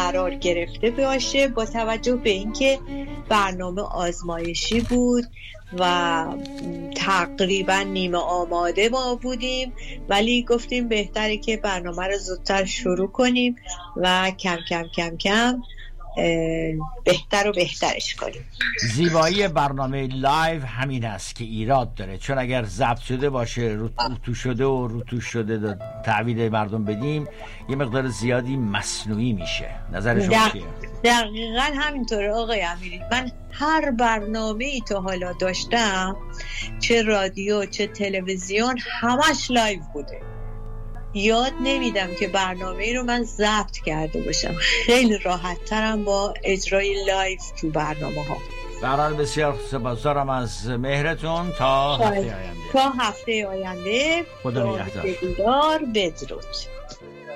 قرار گرفته باشه، با توجه به اینکه برنامه آزمایشی بود و تقریبا نیمه آماده ما بودیم، ولی گفتیم بهتره که برنامه رو زودتر شروع کنیم و کم کم کم کم بهتر و بهترش کنیم. زیبایی برنامه لایو همین است که ایراد داره، چون اگر ضبط شده باشه، روتوش شده تحویل مردم بدیم، یه مقدار زیادی مصنوعی میشه. نظر شما چیه؟ دقیقاً همینطوره آقای امیری. من هر برنامه‌ای تا حالا داشتم، چه رادیو چه تلویزیون، همش لایو بوده. یاد نمیدم که برنامه‌ای رو من ضبط کرده باشم. خیلی راحت ترم با اجرای لایو تو برنامه‌ها. برحال بسیار سپاسگزارم از مهرتون. تا هفته آینده. خدا نگهدار. بدرود.